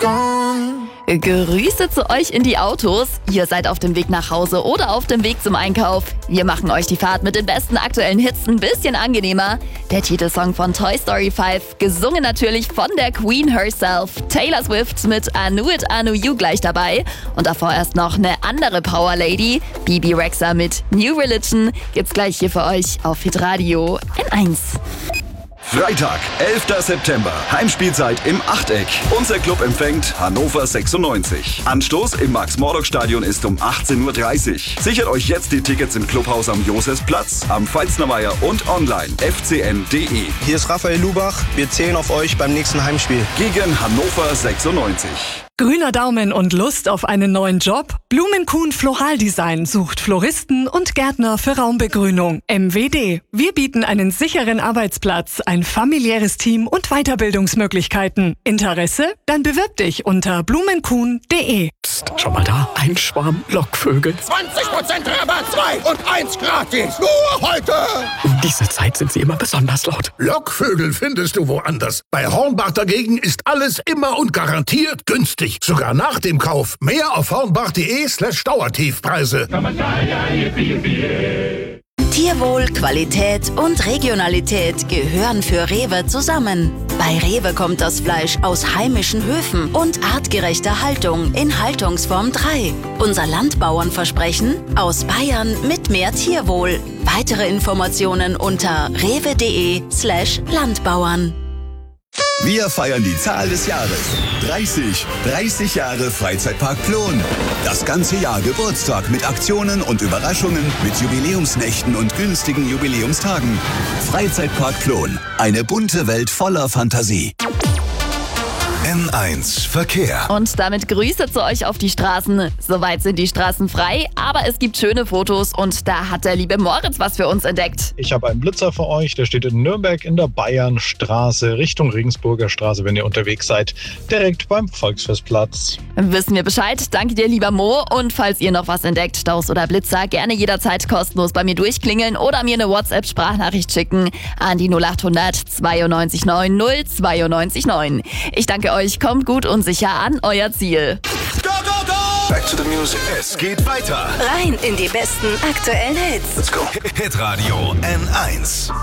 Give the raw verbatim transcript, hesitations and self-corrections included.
gone. Grüße zu euch in die Autos. Ihr seid auf dem Weg nach Hause oder auf dem Weg zum Einkauf. Wir machen euch die Fahrt mit den besten aktuellen Hits ein bisschen angenehmer. Der Titelsong von Toy Story fünf, gesungen natürlich von der Queen herself. Taylor Swift mit I Knew It, I Knew You gleich dabei. Und davor erst noch eine andere Power Lady. Bebe Rexha mit New Religion gibt's gleich hier für euch auf Hitradio N eins. Freitag, elfter September. Heimspielzeit im Achteck. Unser Club empfängt Hannover sechsundneunzig. Anstoß im Max-Morlock-Stadion ist um achtzehn Uhr dreißig. Sichert euch jetzt die Tickets im Clubhaus am Josefsplatz, am Pfalznerweiher und online f c n punkt d e. Hier ist Raphael Lubach. Wir zählen auf euch beim nächsten Heimspiel. Gegen Hannover sechsundneunzig. Grüner Daumen und Lust auf einen neuen Job? Blumenkuhn Floraldesign sucht Floristen und Gärtner für Raumbegrünung. M W D. Wir bieten einen sicheren Arbeitsplatz, ein familiäres Team und Weiterbildungsmöglichkeiten. Interesse? Dann bewirb dich unter blumenkuhn punkt d e. Psst, schon mal da? Ein Schwarm Lockvögel. zwanzig Prozent Rabatt, zwei und eins gratis. Nur heute. Um diese Zeit sind sie immer besonders laut. Lockvögel findest du woanders. Bei Hornbach dagegen ist alles immer und garantiert günstig. Sogar nach dem Kauf. Mehr auf hornbach punkt d e slash Dauertiefpreise. Tierwohl, Qualität und Regionalität gehören für Rewe zusammen. Bei Rewe kommt das Fleisch aus heimischen Höfen und artgerechter Haltung in Haltungsform drei. Unser Landbauernversprechen: aus Bayern mit mehr Tierwohl. Weitere Informationen unter rewe punkt d e slash Landbauern. Wir feiern die Zahl des Jahres. dreißig. dreißig Jahre Freizeitpark Plon. Das ganze Jahr Geburtstag mit Aktionen und Überraschungen, mit Jubiläumsnächten und günstigen Jubiläumstagen. Freizeitpark Plon. Eine bunte Welt voller Fantasie. N eins Verkehr. Und damit Grüße zu euch auf die Straßen. Soweit sind die Straßen frei, aber es gibt schöne Fotos und da hat der liebe Moritz was für uns entdeckt. Ich habe einen Blitzer für euch, der steht in Nürnberg in der Bayernstraße Richtung Regensburger Straße, wenn ihr unterwegs seid, direkt beim Volksfestplatz. Wissen wir Bescheid, danke dir lieber Mo, und falls ihr noch was entdeckt, Staus oder Blitzer, gerne jederzeit kostenlos bei mir durchklingeln oder mir eine WhatsApp-Sprachnachricht schicken an die null acht hundert zweiundneunzig neun null zweiundneunzig neun. Ich danke euch, kommt gut und sicher an euer Ziel. Go, go, go! Back to the music. Es geht weiter. Rein in die besten aktuellen Hits. Let's go. Hitradio N eins.